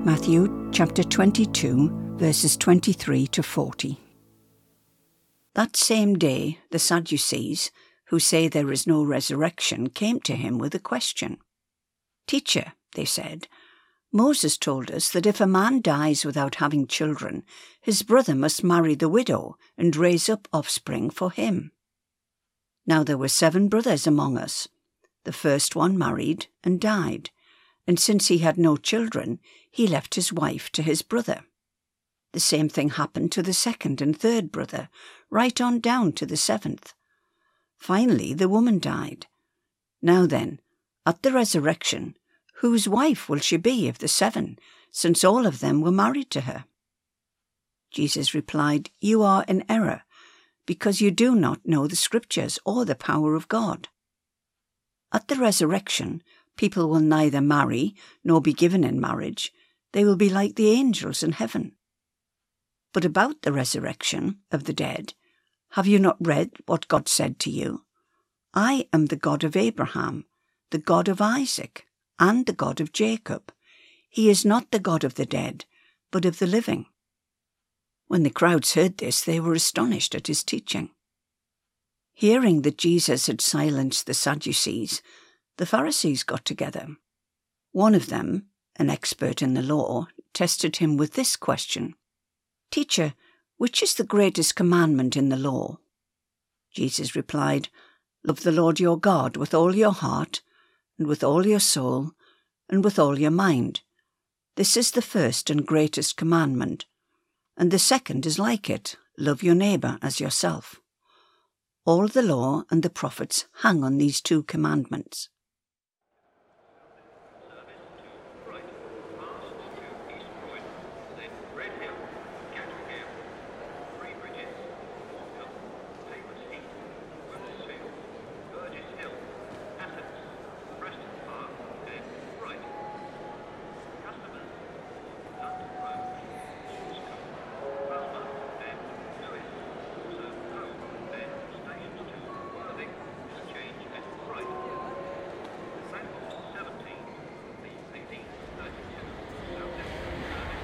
Matthew chapter 22, verses 23 to 40. That same day the Sadducees, who say there is no resurrection, came to him with a question. "Teacher," they said, "Moses told us that if a man dies without having children, his brother must marry the widow and raise up offspring for him. Now there were 7 brothers among us. The first one married and died, and since he had no children, he left his wife to his brother. The same thing happened to the second and third brother, right on down to the 7th. Finally, the woman died. Now then, at the resurrection, whose wife will she be of the 7, since all of them were married to her?" Jesus replied, "You are in error, because you do not know the Scriptures or the power of God. At the resurrection, people will neither marry nor be given in marriage. They will be like the angels in heaven. But about the resurrection of the dead, have you not read what God said to you? I am the God of Abraham, the God of Isaac, and the God of Jacob. He is not the God of the dead, but of the living." When the crowds heard this, they were astonished at his teaching. Hearing that Jesus had silenced the Sadducees, the Pharisees got together. One of them, an expert in the law, tested him with this question: "Teacher, which is the greatest commandment in the law?" Jesus replied, "Love the Lord your God with all your heart, and with all your soul, and with all your mind. This is the first and greatest commandment. And the second is like it: love your neighbour as yourself. All the law and the prophets hang on these 2 commandments."